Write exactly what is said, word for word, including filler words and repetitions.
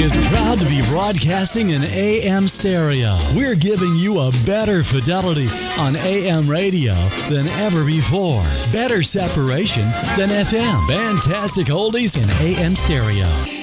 is proud to be broadcasting in A M stereo. We're giving you a better fidelity on A M radio than ever before. Better separation than F M. Fantastic oldies in A M stereo.